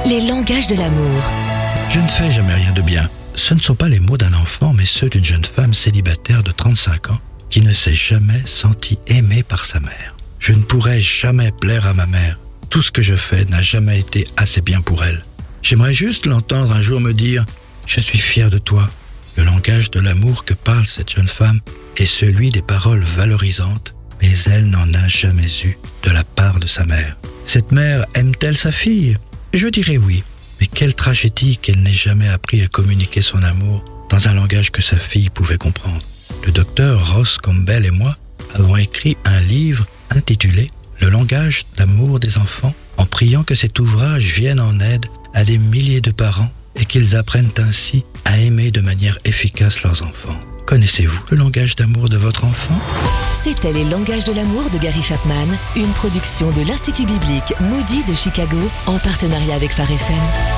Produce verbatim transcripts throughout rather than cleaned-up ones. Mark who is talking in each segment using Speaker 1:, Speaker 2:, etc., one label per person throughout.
Speaker 1: les langages de l'amour.
Speaker 2: Je ne fais jamais rien de bien. Ce ne sont pas les mots d'un enfant, mais ceux d'une jeune femme célibataire de trente-cinq ans qui ne s'est jamais sentie aimée par sa mère. Je ne pourrai jamais plaire à ma mère. Tout ce que je fais n'a jamais été assez bien pour elle. J'aimerais juste l'entendre un jour me dire « Je suis fier de toi ». Le langage de l'amour que parle cette jeune femme est celui des paroles valorisantes, mais elle n'en a jamais eu de la part de sa mère. Cette mère aime-t-elle sa fille ? Je dirais oui, mais quelle tragédie qu'elle n'ait jamais appris à communiquer son amour dans un langage que sa fille pouvait comprendre. Le docteur Ross Campbell et moi avons écrit un livre intitulé « Le langage d'amour des enfants » en priant que cet ouvrage vienne en aide à des milliers de parents et qu'ils apprennent ainsi à aimer de manière efficace leurs enfants. Connaissez-vous le langage d'amour de votre enfant ?
Speaker 1: C'était Les langages de l'amour de Gary Chapman, une production de l'Institut biblique Moody de Chicago en partenariat avec Phare F M.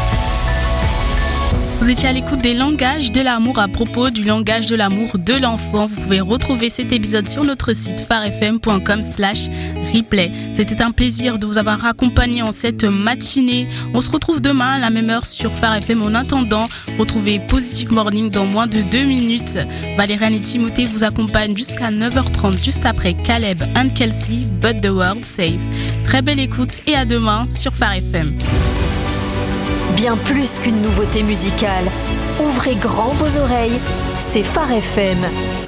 Speaker 3: Vous étiez à l'écoute des langages de l'amour à propos du langage de l'amour de l'enfant. Vous pouvez retrouver cet épisode sur notre site pharefm point com slash replay. C'était un plaisir de vous avoir accompagné en cette matinée. On se retrouve demain à la même heure sur Phare F M. En attendant, retrouvez Positive Morning dans moins de deux minutes. Valériane et Timothée vous accompagnent jusqu'à neuf heures trente, juste après Caleb and Kelsey, But the World Says. Très belle écoute et à demain sur Phare F M.
Speaker 4: Bien plus qu'une nouveauté musicale. Ouvrez grand vos oreilles, c'est Phare F M.